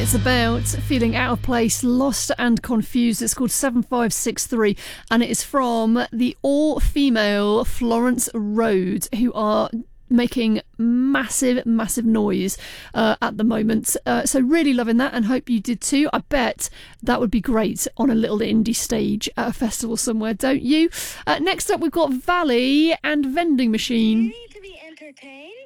it's about feeling out of place, lost and confused. It's called 7563 and it is from the all-female Florence Road, who are making massive noise at the moment, so really loving that and hope you did too. I bet that would be great on a little indie stage at a festival somewhere, don't you? Next up we've got Valley and Vending Machine. Ready to be entertained?